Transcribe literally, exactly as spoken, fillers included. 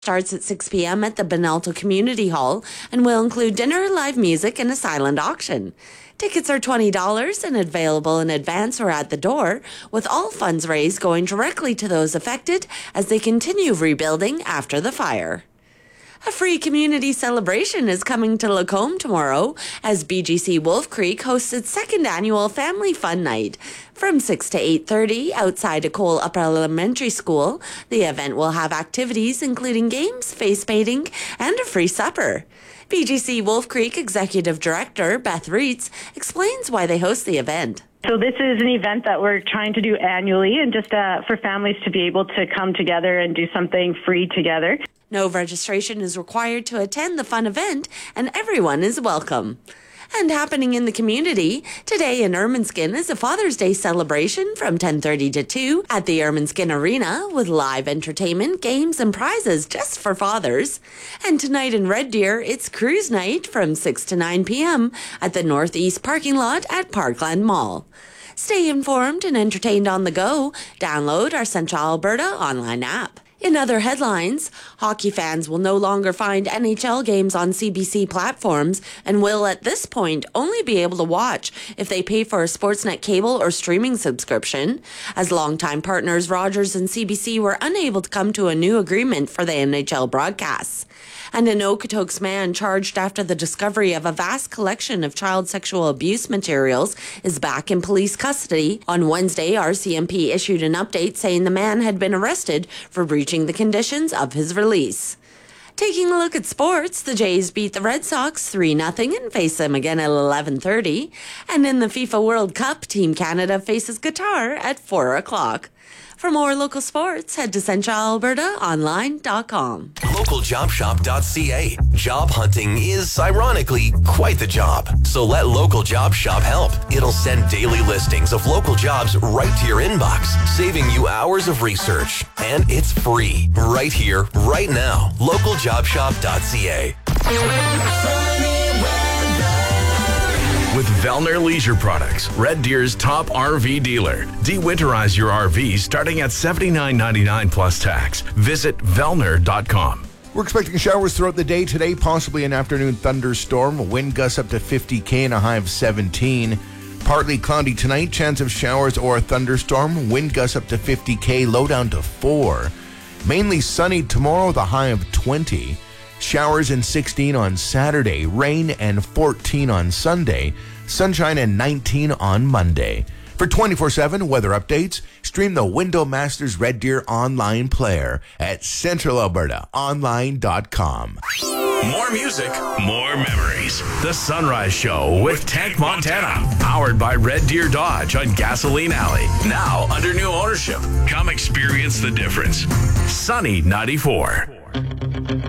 Starts at six p.m. at the Benalto Community Hall and will include dinner, live music, and a silent auction. Tickets are twenty dollars and available in advance or at the door, with all funds raised going directly to those affected as they continue rebuilding after the fire. A free community celebration is coming to Lacombe tomorrow as B G C Wolf Creek hosts its second annual Family Fun Night. From six to eight thirty outside Ecole Upper Elementary School, the event will have activities including games, face painting, and a free supper. B G C Wolf Creek Executive Director Beth Reitz explains why they host the event. So this is an event that we're trying to do annually and just uh, for families to be able to come together and do something free together. No registration is required to attend the fun event, and everyone is welcome. And happening in the community, today in Ermineskin is a Father's Day celebration from ten thirty to two at the Ermineskin Arena with live entertainment, games, and prizes just for fathers. And tonight in Red Deer, it's cruise night from six to nine p.m. at the Northeast parking lot at Parkland Mall. Stay informed and entertained on the go. Download our Central Alberta online app. In other headlines, hockey fans will no longer find N H L games on C B C platforms and will at this point only be able to watch if they pay for a Sportsnet cable or streaming subscription, as longtime partners Rogers and C B C were unable to come to a new agreement for the N H L broadcasts. And an Okotoks man charged after the discovery of a vast collection of child sexual abuse materials is back in police custody. On Wednesday, R C M P issued an update saying the man had been arrested for breaching the conditions of his release. Taking a look at sports, the Jays beat the Red Sox three nothing and face them again at eleven thirty. And in the FIFA World Cup, Team Canada faces Qatar at four o'clock. For more local sports, head to central alberta online dot com. local job shop dot c a. Job hunting is, ironically, quite the job. So let Local Job Shop help. It'll send daily listings of local jobs right to your inbox, saving you hours of research. And it's free, right here, right now. local job shop dot c a. With Vellner Leisure Products, Red Deer's top R V dealer. De-winterize your R V starting at seventy-nine ninety-nine plus tax. Visit Vellner dot com. We're expecting showers throughout the day today, possibly an afternoon thunderstorm. Wind gusts up to fifty K and a high of seventeen. Partly cloudy tonight, chance of showers or a thunderstorm. Wind gusts up to fifty K, low down to four. Mainly sunny tomorrow, the high of twenty. Showers and sixteen on Saturday, rain and fourteen on Sunday, sunshine and nineteen on Monday. For twenty-four seven weather updates, stream the Window Masters Red Deer online player at central alberta online dot com. More music, more memories. The Sunrise Show with Tank Montana. Powered by Red Deer Dodge on Gasoline Alley. Now under new ownership. Come experience the difference. Sunny ninety-four.